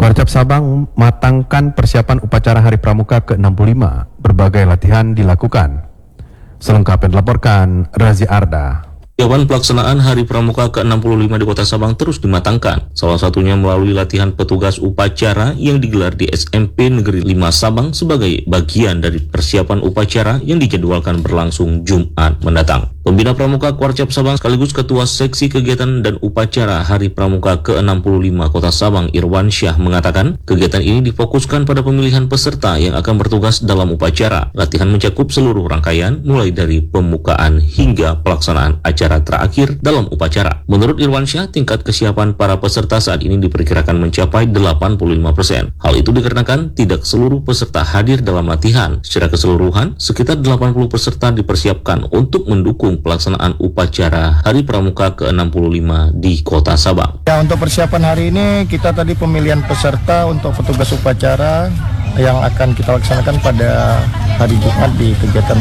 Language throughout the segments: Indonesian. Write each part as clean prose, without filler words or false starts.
Warcap Sabang matangkan persiapan upacara Hari Pramuka ke-65. Berbagai latihan dilakukan. Selengkapnya dilaporkan Razi Arda. Persiapan pelaksanaan Hari Pramuka ke-65 di Kota Sabang terus dimatangkan. Salah satunya melalui latihan petugas upacara yang digelar di SMP Negeri 5 Sabang sebagai bagian dari persiapan upacara yang dijadwalkan berlangsung Jumat mendatang. Pembina Pramuka Warcap Sabang sekaligus Ketua Seksi Kegiatan dan Upacara Hari Pramuka ke-65 Kota Sabang Irwan Syah mengatakan kegiatan ini difokuskan pada pemilihan peserta yang akan bertugas dalam upacara. Latihan mencakup seluruh rangkaian mulai dari pembukaan hingga pelaksanaan acara terakhir dalam upacara. Menurut Irwan Syah, tingkat kesiapan para peserta saat ini diperkirakan mencapai 85%. Hal itu dikarenakan tidak seluruh peserta hadir dalam latihan. Secara keseluruhan, sekitar 80 peserta dipersiapkan untuk mendukung pelaksanaan upacara Hari Pramuka ke-65 di Kota Sabang. Ya, untuk persiapan hari ini kita tadi pemilihan peserta untuk petugas upacara yang akan kita laksanakan pada hari Jumat di kegiatan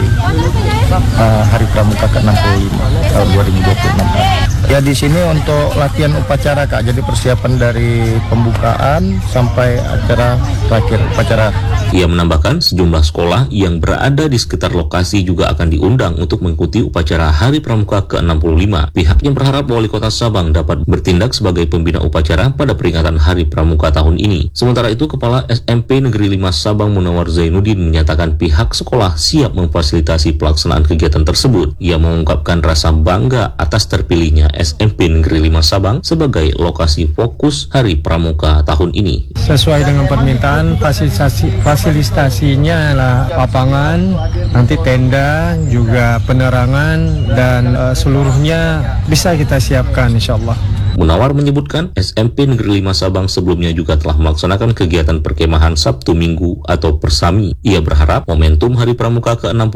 Hari Pramuka ke-65 tahun 2026. Ya, di sini untuk latihan upacara, Kak. Jadi persiapan dari pembukaan sampai acara terakhir upacara. Ia menambahkan sejumlah sekolah yang berada di sekitar lokasi juga akan diundang untuk mengikuti upacara Hari Pramuka ke-65. Pihaknya berharap Wali Kota Sabang dapat bertindak sebagai pembina upacara pada peringatan Hari Pramuka tahun ini. Sementara itu, Kepala SMP Negeri 5 Sabang Munawar Zainuddin menyatakan pihak sekolah siap memfasilitasi pelaksanaan kegiatan tersebut. Ia mengungkapkan rasa bangga atas terpilihnya SMP Negeri 5 Sabang sebagai lokasi fokus Hari Pramuka tahun ini. Sesuai dengan permintaan, fasilitasinya lah lapangan, nanti tenda, juga penerangan, dan seluruhnya bisa kita siapkan insya Allah. Munawar menyebutkan SMP Negeri 5 Sabang sebelumnya juga telah melaksanakan kegiatan perkemahan Sabtu Minggu atau Persami. Ia berharap momentum Hari Pramuka ke-65